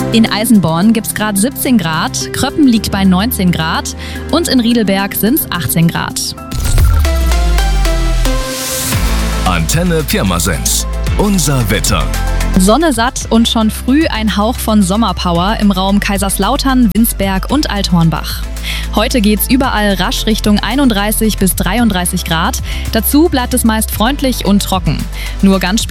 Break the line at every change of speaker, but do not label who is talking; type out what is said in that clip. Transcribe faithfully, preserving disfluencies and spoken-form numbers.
In Eisenborn gibt es gerade siebzehn Grad, Kröppen liegt bei neunzehn Grad und in Riedelberg sind es achtzehn Grad.
Antenne Pirmasens. Unser Wetter.
Sonne satt und schon früh ein Hauch von Sommerpower im Raum Kaiserslautern, Winsberg und Althornbach. Heute geht's überall rasch Richtung einunddreißig bis dreiunddreißig Grad. Dazu bleibt es meist freundlich und trocken. Nur ganz